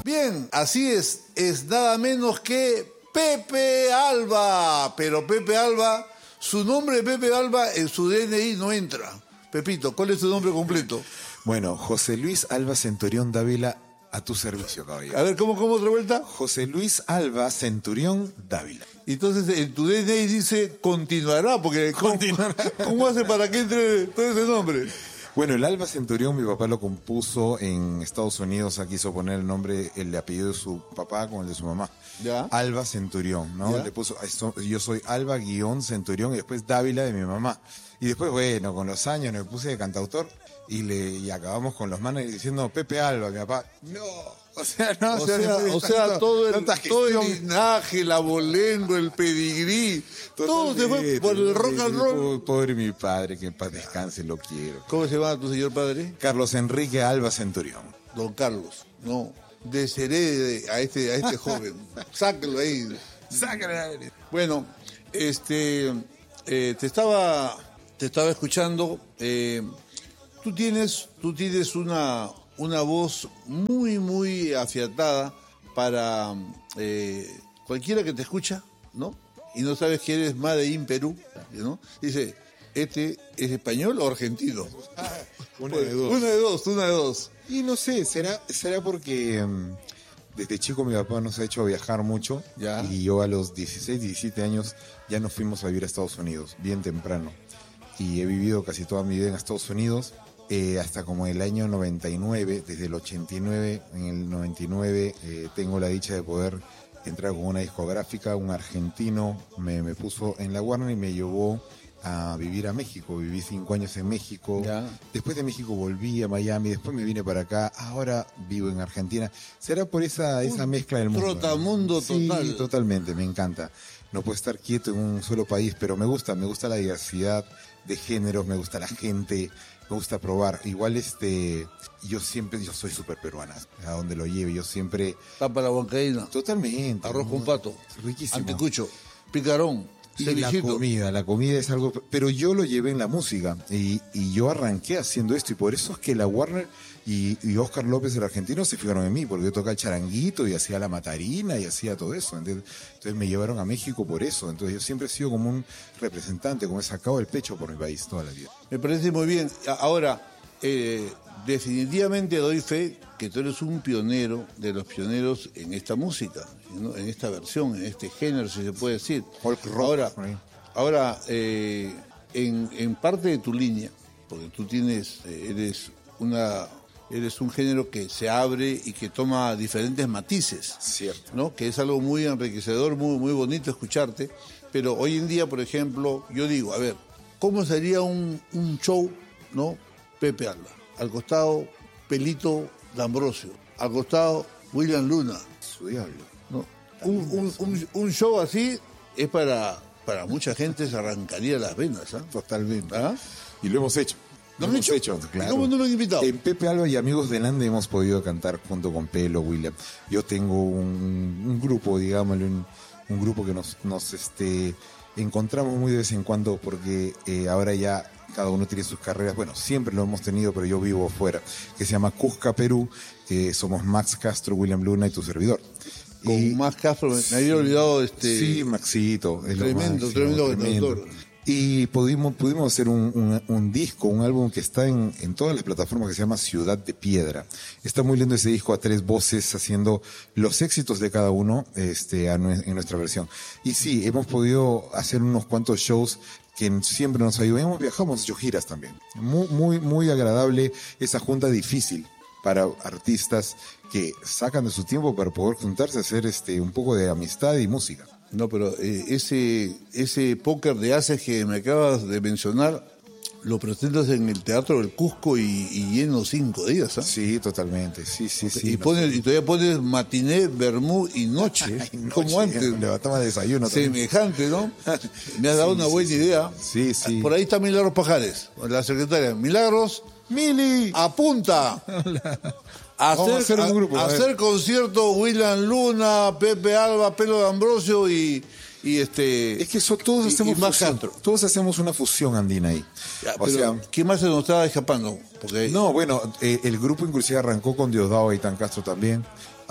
Bien, así es nada menos que Pepe Alba. Pero Pepe Alba, su nombre Pepe Alba en su DNI no entra. Pepito, ¿cuál es tu nombre completo? Bueno, José Luis Alba Centurión Dávila, a tu servicio, caballero. A ver, ¿cómo otra vuelta? José Luis Alba Centurión Dávila. Entonces, en tu DNI dice continuará, porque ¿cómo hace para que entre todo ese nombre? Bueno, el Alba Centurión, mi papá lo compuso en Estados Unidos, quiso poner el nombre, el apellido de su papá con el de su mamá. ¿Ya? Alba Centurión, ¿no? ¿Ya? Le puso, yo soy Alba-Centurión y después Dávila de mi mamá. Y después, bueno, con los años me puse de cantautor y acabamos con los manes diciendo Pepe Alba, mi papá. No, o sea, todo el linaje, el abolengo, el pedigrí, todo se fue por el rock and roll. Pobre mi padre, que en paz descanse, lo quiero. ¿Cómo se llama tu señor padre? Carlos Enrique Alba Centurión. Don Carlos, no, desherede a este joven. Sáquelo ahí. Sácalo. Bueno, te estaba escuchando. Tú tienes una voz muy, muy afiatada para cualquiera que te escucha, ¿no? Y no sabes que eres Made in Perú, ¿no? Dice, ¿este es español o argentino? Una de dos. Y no sé, será porque desde chico mi papá nos ha hecho viajar mucho. Ya. Y yo a los 16, 17 años ya nos fuimos a vivir a Estados Unidos, bien temprano. Y he vivido casi toda mi vida en Estados Unidos. Hasta como el año 99, desde el 89, en el 99 tengo la dicha de poder entrar con una discográfica, un argentino me puso en la Warner y me llevó a vivir a México. Viví 5 años en México. Ya. Después de México volví a Miami, después me vine para acá, ahora vivo en Argentina. ¿Será por esa mezcla del mundo? Trotamundo total. Sí, totalmente, me encanta. No puedo estar quieto en un solo país, pero me gusta la diversidad de géneros, me gusta la gente, me gusta probar. Igual yo soy súper peruana, a donde lo lleve, yo siempre... Tapa la huancaína. Totalmente. Arroz con pato. Riquísimo. Anticucho. Picarón. Y Cevichito. la comida es algo... Pero yo lo llevé en la música y yo arranqué haciendo esto y por eso es que la Warner y Oscar López, el argentino, se fijaron en mí, porque yo tocaba el charanguito y hacía la matarina y hacía todo eso. Entonces me llevaron a México por eso. Entonces yo siempre he sido como un representante, como he sacado el pecho por mi país toda la vida. Me parece muy bien. Ahora, definitivamente doy fe que tú eres un pionero de los pioneros en esta música, ¿no? En esta versión, en este género, si se puede decir. Folk rock. Ahora, en parte de tu línea, porque tú eres un género que se abre y que toma diferentes matices. Cierto. ¿No? Que es algo muy enriquecedor, muy, muy bonito escucharte. Pero hoy en día, por ejemplo, yo digo, a ver, ¿cómo sería un show, ¿no? Pepe Alba. Al costado, Pelito D'Ambrosio. Al costado, William Luna. Su diablo. ¿No? Un show así es para mucha gente, se arrancaría las venas, ¿ah? Totalmente. ¿Ah? Y lo hemos hecho. ¿Lo han hecho? Claro. ¿Cómo no lo han invitado? En Pepe Alba y Amigos del Ande hemos podido cantar junto con Pelo, William. Yo tengo un grupo, digámoslo, un grupo que nos encontramos muy de vez en cuando porque ahora ya cada uno tiene sus carreras. Bueno, siempre lo hemos tenido, pero yo vivo afuera, que se llama Cusca Perú, que somos Max Castro, William Luna y tu servidor. Con Max Castro, me había olvidado Sí, Maxito. Tremendo cantautor. Y pudimos hacer un disco, un álbum que está en todas las plataformas, que se llama Ciudad de Piedra. Está muy lindo ese disco a 3 voces haciendo los éxitos de cada uno en nuestra versión. Y sí, hemos podido hacer unos cuantos shows que siempre nos ayudan. Hemos hecho giras también. Muy, muy, muy agradable esa junta difícil para artistas que sacan de su tiempo para poder juntarse a hacer un poco de amistad y música. No, pero ese póker de haces que me acabas de mencionar, lo presentas en el Teatro del Cusco y lleno 5 días, ¿ah? Sí, totalmente, sí. Y todavía pones matiné, vermú y noche, como antes. Levantaba desayuno también. Semejante, ¿no? Me has dado una buena idea. Sí. Por ahí está Milagros Pajares, la secretaria. Milagros, Mili, apunta. Vamos a hacer un grupo. Hacer concierto William Luna, Pepe Alba, Pelo D'Ambrosio y es que todos hacemos Max Castro. Todos hacemos una fusión andina ahí. ¿Qué más se nos estaba escapando? Porque No, bueno, el grupo inclusive arrancó con Diosdado Gaitán Castro también.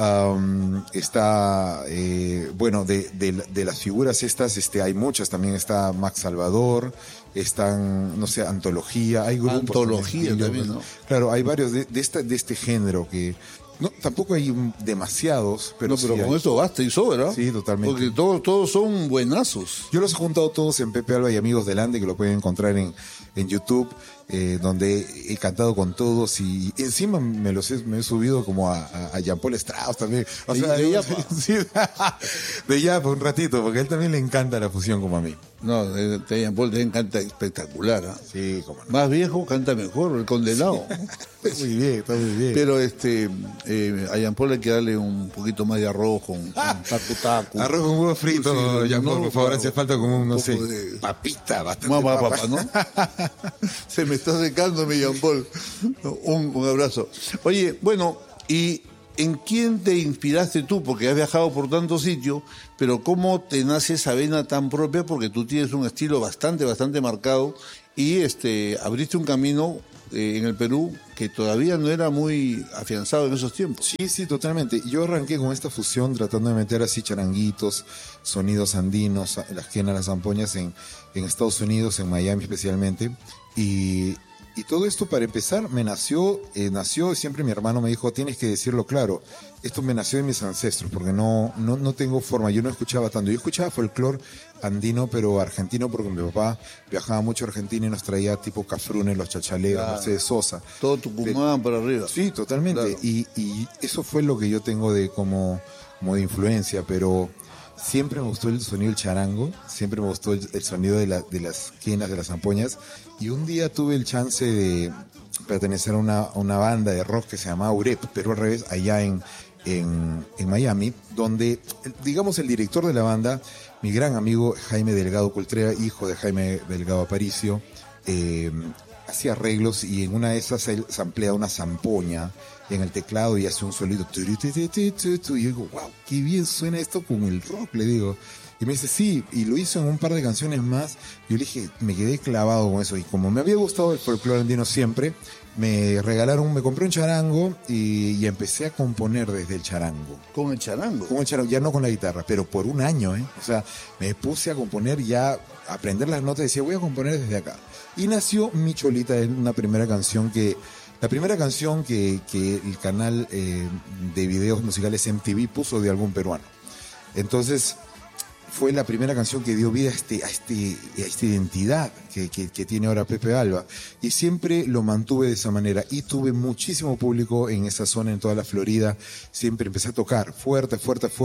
Está, bueno, de las figuras estas, hay muchas. También está Max Salvador, están, no sé, Antología. Hay grupos. Antología también, ¿no? Claro, hay varios de este género que... No, tampoco hay demasiados, pero no, pero sí con hay. eso basta y sobra. Sí, totalmente. Porque todos son buenazos. Yo los he juntado todos en Pepe Alba y Amigos del Ande, que lo pueden encontrar en YouTube, donde he cantado con todos y encima me he subido como a Jean-Paul Strauss también. O sea, de Yapa. Sí, de Yapa un ratito, porque a él también le encanta la fusión como a mí. No, de Jean-Paul te canta espectacular. ¿Eh? Sí, como no. Más viejo canta mejor, el condenado. Está muy bien, está muy bien. Pero a Jean-Paul hay que darle un poquito más de arroz con tacu. Arroz con huevo frito, Sí, Jean-Paul, no, por favor, claro, hace falta como un, no sé, de papita, bastante más papa. papa, ¿no? Se me está secando mi Jean-Paul. Un abrazo. Oye, bueno, ¿y en quién te inspiraste tú? Porque has viajado por tantos sitios, pero ¿cómo te nace esa vena tan propia? Porque tú tienes un estilo bastante marcado y abriste un camino en el Perú que todavía no era muy afianzado en esos tiempos. Sí, totalmente. Yo arranqué con esta fusión tratando de meter así charanguitos, sonidos andinos, las quenas, las zampoñas en Estados Unidos, en Miami especialmente. Y todo esto, para empezar, me nació, siempre mi hermano me dijo, tienes que decirlo claro, esto me nació de mis ancestros, porque no tengo forma, yo no escuchaba tanto, yo escuchaba folclore andino, pero argentino, porque mi papá viajaba mucho a Argentina y nos traía tipo Cafrune, los Chachaleros, Claro. Mercedes Sosa. Todo Tucumán para arriba. Sí, totalmente, Claro. y eso fue lo que yo tengo de como de influencia, pero siempre me gustó el sonido del charango, siempre me gustó el sonido de las quenas, de las zampoñas, y un día tuve el chance de pertenecer a una banda de rock que se llamaba UREP, pero al revés, allá en Miami, donde, digamos, el director de la banda, mi gran amigo Jaime Delgado Coltrea, hijo de Jaime Delgado Aparicio, hacía arreglos y en una de esas él samplea una zampoña en el teclado y hace un solito. Y yo digo, wow, qué bien suena esto con el rock, le digo. Y me dice, sí, y lo hizo en un par de canciones más. Yo le dije, me quedé clavado con eso. Y como me había gustado el folclore andino siempre, me compré un charango y empecé a componer desde el charango. Con el charango. Con el charango, ya no con la guitarra, pero por un año, ¿eh? O sea, me puse a componer ya, a aprender las notas y decía, voy a componer desde acá. Y nació Mi Cholita, una primera canción la primera canción que el canal de videos musicales MTV puso de algún peruano. Entonces, fue la primera canción que dio vida a esta identidad que tiene ahora Pepe Alba. Y siempre lo mantuve de esa manera. Y tuve muchísimo público en esa zona, en toda la Florida. Siempre empecé a tocar fuerte,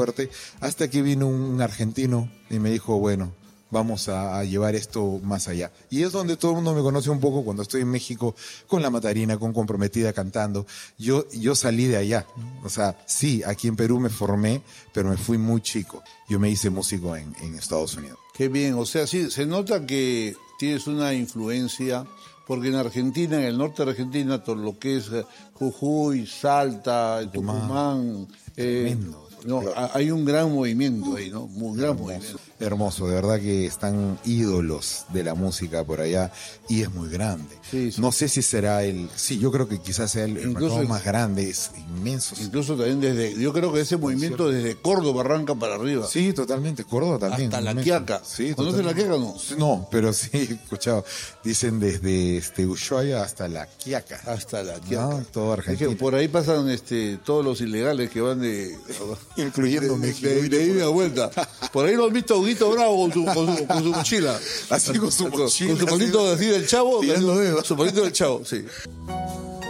hasta que vino un argentino y me dijo, bueno, vamos a llevar esto más allá. Y es donde todo el mundo me conoce un poco cuando estoy en México con La Matarina, con Comprometida cantando. Yo salí de allá. O sea, sí, aquí en Perú me formé, pero me fui muy chico. Yo me hice músico en Estados Unidos. Qué bien, o sea, sí, se nota que tienes una influencia, porque en Argentina, en el norte de Argentina, todo lo que es Jujuy, Salta, Tucumán, Tremendo. no, hay un gran movimiento ahí, ¿no? Un gran movimiento. Hermoso, de verdad que están ídolos de la música por allá y es muy grande. Sí. No sé si será yo creo que quizás sea el Incluso mercado más grande, es inmenso. Incluso también yo creo que ese movimiento desde Córdoba arranca para arriba. Sí, totalmente, Córdoba también. Hasta La inmenso. Quiaca. Sí, ¿Conoces La Quiaca o no? No, pero sí he escuchado. Dicen desde Ushuaia hasta La Quiaca. Hasta La Quiaca. No, todo Argentina. Es que por ahí pasan todos los ilegales que van Incluyendo México. de ida y vuelta. Por ahí lo han visto a Huguito Bravo con su mochila. Así con su mochila. Con su palito así del Chavo. Tirando dedos. Su palito del Chavo, sí.